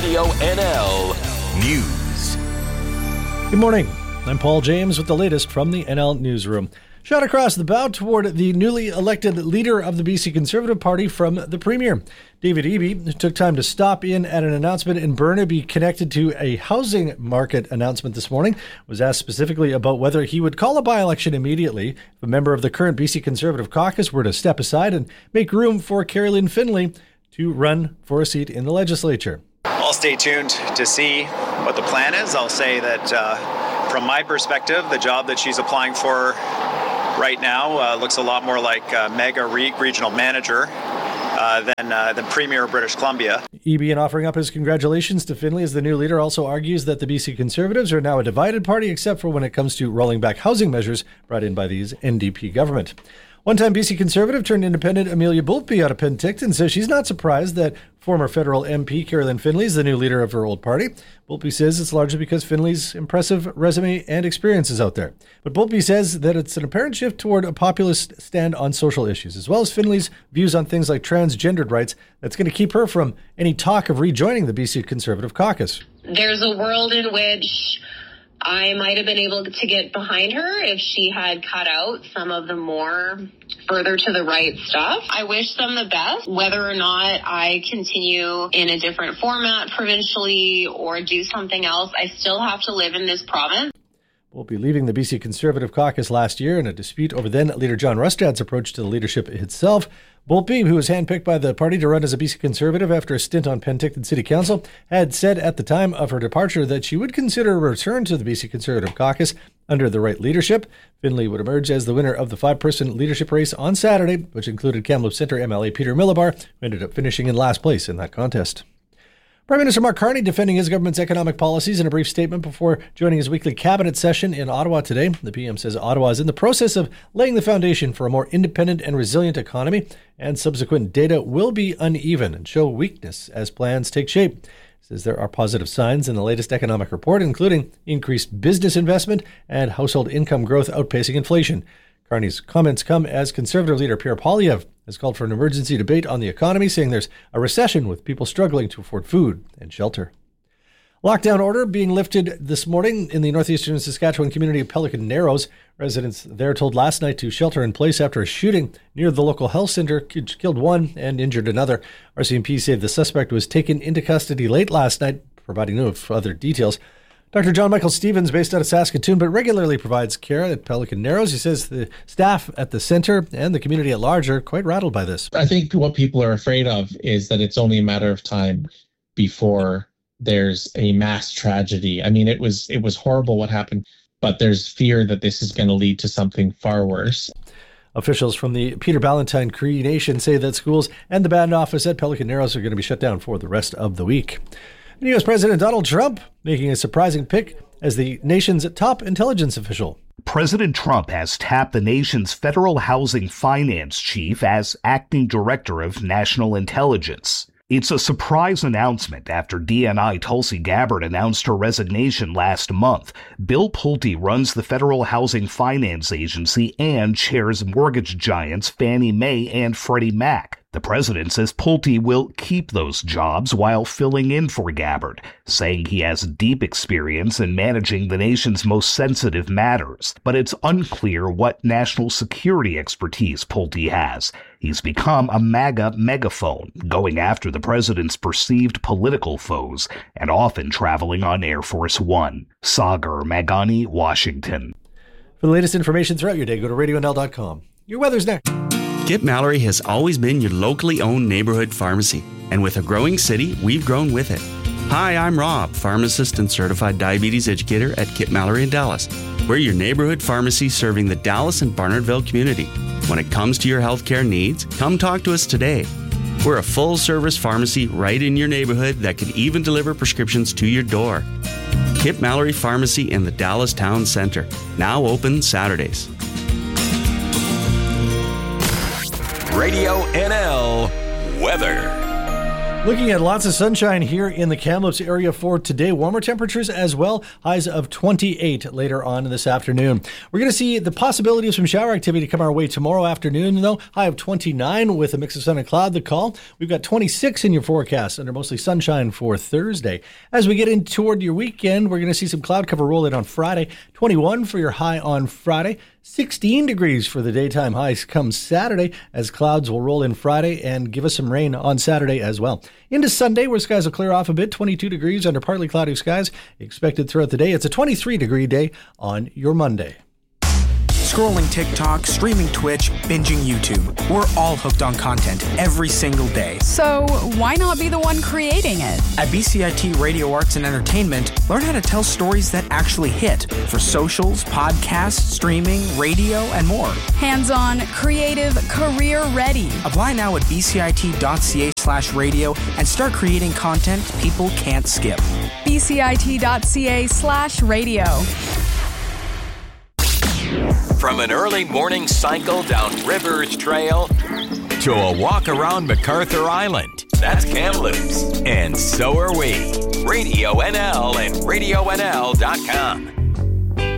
Radio NL News. Good morning. I'm Paul James with the latest from the NL Newsroom. Shot across the bow toward the newly elected leader of the BC Conservative Party from the Premier. David Eby took time to stop in at an announcement in Burnaby connected to a housing market announcement this morning. Was asked specifically about whether he would call a by-election immediately if a member of the current BC Conservative caucus were to step aside and make room for Carolyn Findlay to run for a seat in the legislature. I'll stay tuned to see what the plan is. I'll say that from my perspective, the job that she's applying for right now looks a lot more like mega regional manager than Premier of British Columbia. Eby, in offering up his congratulations to Findlay as the new leader, also argues that the BC Conservatives are now a divided party, except for when it comes to rolling back housing measures brought in by the NDP government. One-time BC Conservative turned independent Amelia Boultby out of Penticton says she's not surprised that former federal MP Carolyn Findlay is the new leader of her old party. Boultby says it's largely because Findlay's impressive resume and experience is out there. But Boultby says that it's an apparent shift toward a populist stand on social issues, as well as Findlay's views on things like transgendered rights, that's going to keep her from any talk of rejoining the BC Conservative caucus. There's a world in which I might have been able to get behind her if she had cut out some of the more further to the right stuff. I wish them the best. Whether or not I continue in a different format provincially or do something else, I still have to live in this province. Will be leaving the BC Conservative caucus last year in a dispute over then leader John Rustad's approach to the leadership itself. Boultby, who was handpicked by the party to run as a BC Conservative after a stint on Penticton City Council, had said at the time of her departure that she would consider a return to the BC Conservative caucus under the right leadership. Findlay would emerge as the winner of the 5-person leadership race on Saturday, which included Kamloops Centre MLA Peter Millibar, who ended up finishing in last place in that contest. Prime Minister Mark Carney defending his government's economic policies in a brief statement before joining his weekly cabinet session in Ottawa today. The PM says Ottawa is in the process of laying the foundation for a more independent and resilient economy, and subsequent data will be uneven and show weakness as plans take shape. He says there are positive signs in the latest economic report, including increased business investment and household income growth outpacing inflation. Carney's comments come as Conservative leader Pierre Poilievre has called for an emergency debate on the economy, saying there's a recession with people struggling to afford food and shelter. Lockdown order being lifted this morning in the northeastern Saskatchewan community of Pelican Narrows. Residents there told last night to shelter in place after a shooting near the local health center killed one and injured another. RCMP said the suspect was taken into custody late last night, providing no further details. Dr. John Michael Stevens, based out of Saskatoon, but regularly provides care at Pelican Narrows. He says the staff at the center and the community at large are quite rattled by this. I think what people are afraid of is that it's only a matter of time before there's a mass tragedy. I mean, it was horrible what happened, but there's fear that this is going to lead to something far worse. Officials from the Peter Ballantyne Cree Nation say that schools and the band office at Pelican Narrows are going to be shut down for the rest of the week. And U.S. President Donald Trump making a surprising pick as the nation's top intelligence official. President Trump has tapped the nation's federal housing finance chief as acting director of national intelligence. It's a surprise announcement after DNI Tulsi Gabbard announced her resignation last month. Bill Pulte runs the Federal Housing Finance Agency and chairs mortgage giants Fannie Mae and Freddie Mac. The president says Pulte will keep those jobs while filling in for Gabbard, saying he has deep experience in managing the nation's most sensitive matters. But it's unclear what national security expertise Pulte has. He's become a MAGA megaphone, going after the president's perceived political foes and often traveling on Air Force One. Sagar Magani, Washington. For the latest information throughout your day, go to radionl.com. Your weather's next. Kip Mallory has always been your locally owned neighborhood pharmacy. And with a growing city, we've grown with it. Hi, I'm Rob, pharmacist and certified diabetes educator at Kip Mallory in Dallas. We're your neighborhood pharmacy serving the Dallas and Barnardville community. When it comes to your healthcare needs, come talk to us today. We're a full-service pharmacy right in your neighborhood that could even deliver prescriptions to your door. Kip Mallory Pharmacy in the Dallas Town Center, now open Saturdays. Radio NL weather. Looking at lots of sunshine here in the Kamloops area for today. Warmer temperatures as well. Highs of 28 later on this afternoon. We're going to see the possibility of some shower activity come our way tomorrow afternoon, though. High of 29 with a mix of sun and cloud, the call. We've got 26 in your forecast under mostly sunshine for Thursday. As we get in toward your weekend, we're going to see some cloud cover roll in on Friday. 21 for your high on Friday. 16 degrees for the daytime highs come Saturday, as clouds will roll in Friday and give us some rain on Saturday as well. Into Sunday, where skies will clear off a bit. 22 degrees under partly cloudy skies expected throughout the day. It's a 23-degree day on your Monday. Scrolling TikTok, streaming Twitch, binging YouTube. We're all hooked on content every single day. So why not be the one creating it? At BCIT Radio Arts and Entertainment, learn how to tell stories that actually hit for socials, podcasts, streaming, radio, and more. Hands-on, creative, career-ready. Apply now at bcit.ca/radio and start creating content people can't skip. bcit.ca/radio. From an early morning cycle down Rivers Trail to a walk around MacArthur Island, that's Kamloops. And so are we. Radio NL and RadioNL.com.